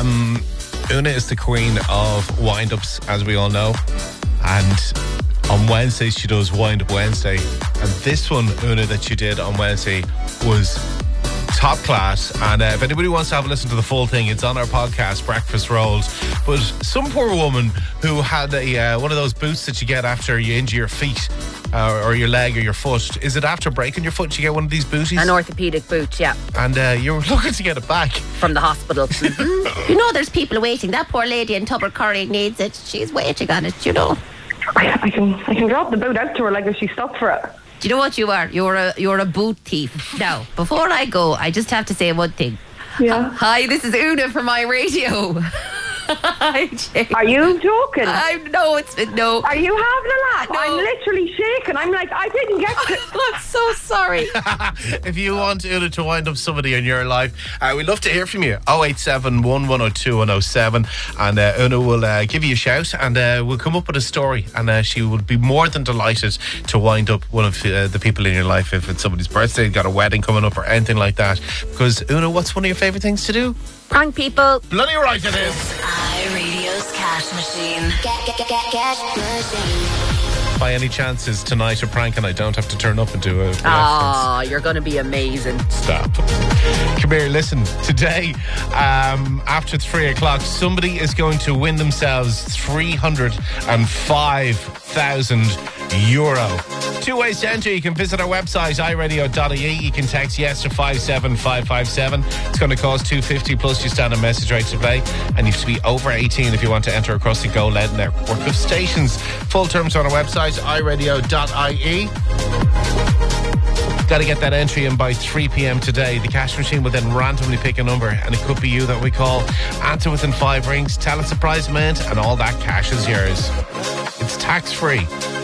Una is the queen of wind-ups, as we all know. And on Wednesdays, she does Wind Up Wednesday. And this one, Una, that she did on Wednesday was top class. And if anybody wants to have a listen to the full thing, it's on our podcast, Breakfast Rolls. But some poor woman who had one of those boots that you get after you injure your feet or your leg or your foot. Is it after breaking your foot you get one of these booties? An orthopaedic boot, yeah. And you were looking to get it back. From the hospital. You know there's people waiting. That poor lady in Tubbercurry needs it. She's waiting on it, you know. I can drop the boot out to her like if she's stuck for it. Do you know what you are? You're a boot thief. Now, before I go, I just have to say one thing. Yeah. Hi, this is Una from iRadio. Hi, Jane. Are you joking? No. Are you having a laugh? No. I'm literally shaking. I'm like, I didn't get to... I'm so sorry. If you want Una to wind up somebody in your life, we'd love to hear from you. 087 1102 107. And Una will give you a shout and we'll come up with a story. And she would be more than delighted to wind up one of the people in your life if it's somebody's birthday, got a wedding coming up or anything like that. Because, Una, what's one of your favourite things to do? Prank people. Bloody right it is. iRadio's cash machine. Cash machine. By any chance is tonight a prank and I don't have to turn up and do a reference? Oh, you're going to be amazing. Stop. Come here, listen. Today, after 3 o'clock, somebody is going to win themselves €305,000. 2 ways to enter. You can visit our website, iRadio.ie. You can text yes to 57557. It's going to cost $2.50 plus your standard message rate to play. And you have to be over 18 if you want to enter across the Go LED network of stations. Full terms on our website, iRadio.ie. Got to get that entry in by 3 p.m. today. The cash machine will then randomly pick a number, and it could be you that we call. Answer within 5 rings, tell a surprise mint, and all that cash is yours. It's tax-free.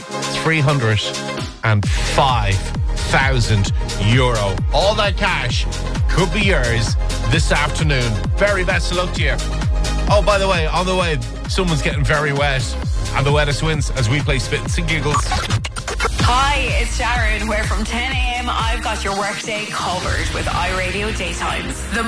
€305,000. All that cash could be yours this afternoon. Very best of luck to you. Oh, by the way, on the way, someone's getting very wet, and the wettest wins as we play Spits and Giggles. Hi, it's Sharon, where from 10 a.m. I've got your workday covered with iRadio Daytimes. The